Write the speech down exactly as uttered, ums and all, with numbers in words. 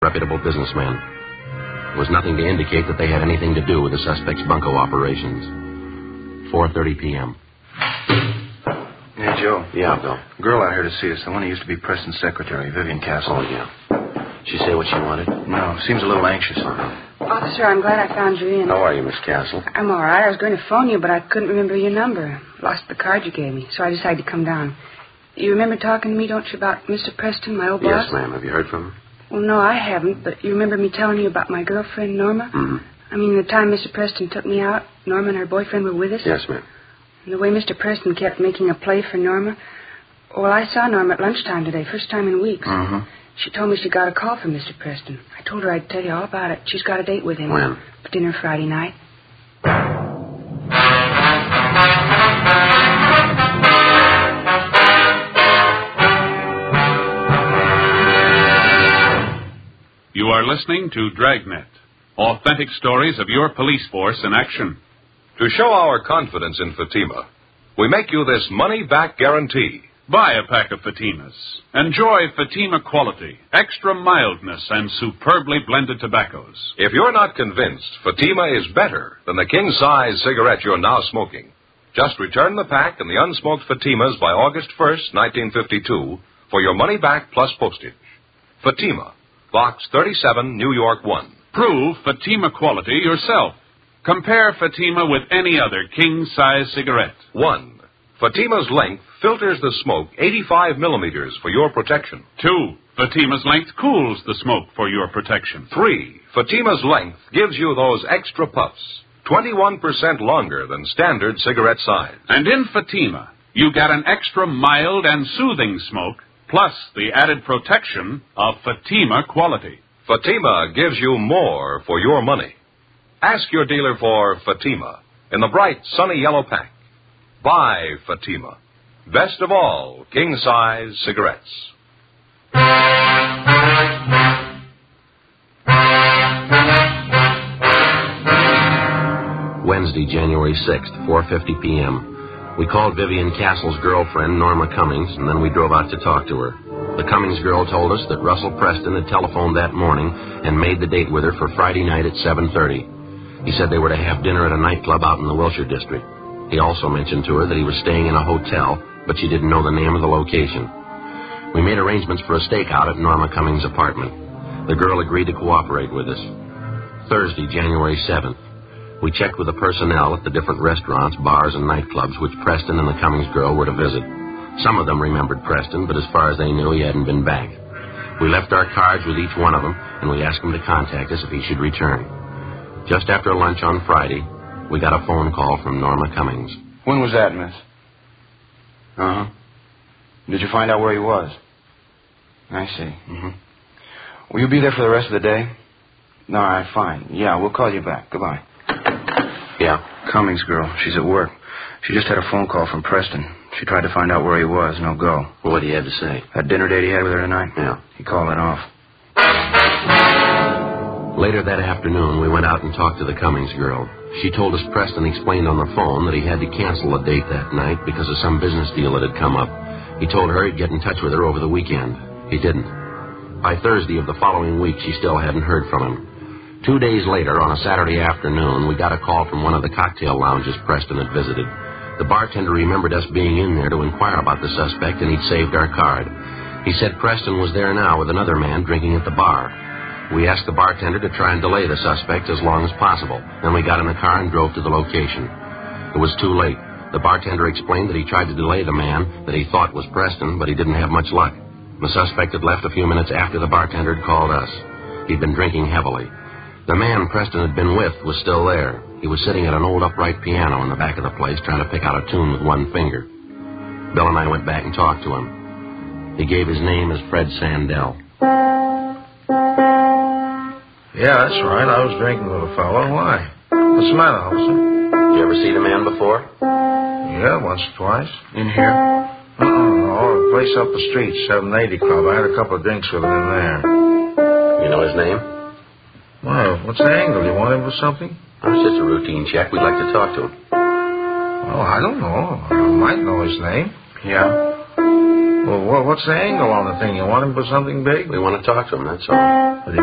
reputable businessman. There was nothing to indicate that they had anything to do with the suspect's bunco operations. four thirty p.m. Hey, Joe. Yeah, Bill. Girl out here to see us, the one who used to be Preston's secretary, Vivian Castle. Oh, yeah. She say what she wanted? No, seems a little anxious. Officer, I'm glad I found you in. How are you, Miss Castle? I'm all right. I was going to phone you, but I couldn't remember your number. Lost the card you gave me, so I decided to come down. You remember talking to me, don't you, about Mister Preston, my old boss? Yes, ma'am. Have you heard from him? Well, no, I haven't, but you remember me telling you about my girlfriend, Norma? Mm-hmm. I mean, the time Mister Preston took me out, Norma and her boyfriend were with us? Yes, ma'am. And the way Mister Preston kept making a play for Norma. Well, I saw Norma at lunchtime today, first time in weeks. Mm-hmm. She told me she got a call from Mister Preston. I told her I'd tell you all about it. She's got a date with him. When? For dinner Friday night. You are listening to Dragnet, authentic stories of your police force in action. To show our confidence in Fatima, we make you this money-back guarantee. Buy a pack of Fatimas. Enjoy Fatima quality, extra mildness, and superbly blended tobaccos. If you're not convinced Fatima is better than the king-size cigarette you're now smoking, just return the pack and the unsmoked Fatimas by August first, nineteen fifty-two, for your money back plus postage. Fatima, Box thirty-seven, New York one. Prove Fatima quality yourself. Compare Fatima with any other king-size cigarette. One. Fatima's length filters the smoke eighty-five millimeters for your protection. Two. Fatima's length cools the smoke for your protection. Three. Fatima's length gives you those extra puffs, twenty-one percent longer than standard cigarette size. And in Fatima, you get an extra mild and soothing smoke, plus the added protection of Fatima quality. Fatima gives you more for your money. Ask your dealer for Fatima in the bright, sunny yellow pack. Buy Fatima. Best of all, king-size cigarettes. Wednesday, January sixth, four fifty p.m. We called Vivian Castle's girlfriend, Norma Cummings, and then we drove out to talk to her. The Cummings girl told us that Russell Preston had telephoned that morning and made the date with her for Friday night at seven thirty. He said they were to have dinner at a nightclub out in the Wilshire district. He also mentioned to her that he was staying in a hotel, but she didn't know the name of the location. We made arrangements for a stakeout at Norma Cummings' apartment. The girl agreed to cooperate with us. Thursday, January seventh. We checked with the personnel at the different restaurants, bars, and nightclubs which Preston and the Cummings girl were to visit. Some of them remembered Preston, but as far as they knew, he hadn't been back. We left our cards with each one of them, and we asked him to contact us if he should return. Just after lunch on Friday, we got a phone call from Norma Cummings. When was that, miss? Uh-huh. Did you find out where he was? I see. Mm-hmm. Will you be there for the rest of the day? All right, fine. Yeah, we'll call you back. Goodbye. Yeah? Cummings girl. She's at work. She just had a phone call from Preston. She tried to find out where he was. No go. Well, what did he have to say? That dinner date he had with her tonight? Yeah. He called it off. Later that afternoon, we went out and talked to the Cummings girl. She told us Preston explained on the phone that he had to cancel a date that night because of some business deal that had come up. He told her he'd get in touch with her over the weekend. He didn't. By Thursday of the following week, she still hadn't heard from him. Two days later, on a Saturday afternoon, we got a call from one of the cocktail lounges Preston had visited. The bartender remembered us being in there to inquire about the suspect, and he'd saved our card. He said Preston was there now with another man drinking at the bar. We asked the bartender to try and delay the suspect as long as possible. Then we got in the car and drove to the location. It was too late. The bartender explained that he tried to delay the man that he thought was Preston, but he didn't have much luck. The suspect had left a few minutes after the bartender had called us. He'd been drinking heavily. The man Preston had been with was still there. He was sitting at an old upright piano in the back of the place trying to pick out a tune with one finger. Bill and I went back and talked to him. He gave his name as Fred Sandell. Yeah, that's right. I was drinking with a fellow. Why? What's the matter, officer? You ever see the man before? Yeah, once or twice. In here? Uh-uh, no, a place up the street, seven eighty Club. I had a couple of drinks with him in there. You know his name? Well, what's the angle? You want him for something? Oh, it's just a routine check. We'd like to talk to him. Well, I don't know. I might know his name. Yeah. Well, what's the angle on the thing? You want him for something big? We want to talk to him, that's all.